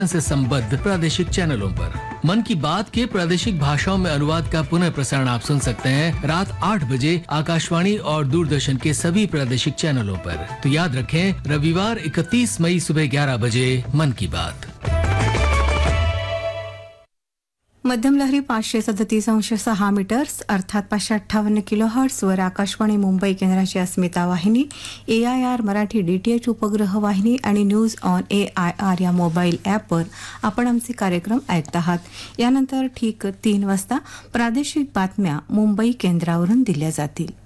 से संबद्ध प्रादेशिक चैनलों पर। मन की बात के प्रादेशिक भाषाओं में अनुवाद का पुनः प्रसारण आप सुन सकते हैं रात 8 बजे आकाशवाणी और दूरदर्शन के सभी प्रादेशिक चैनलों पर। तो याद रखें, रविवार 31 मई सुबह 11 बजे मन की बात। मध्यम लहरी 537.6 मीटर्स अर्थात 558 किलोहर्ट्जवर आकाशवाणी मुंबई केंद्राची अस्मिता वाहिनी, AIR मराठी DTH उपग्रह वाहिनी आणि न्यूज ऑन AIR या मोबाईल ॲपवर आपण आमचे कार्यक्रम ऐकत आहात. यानंतर ठीक 3 वाजता प्रादेशिक बातम्या मुंबई केंद्रावरून दिल्या जातील.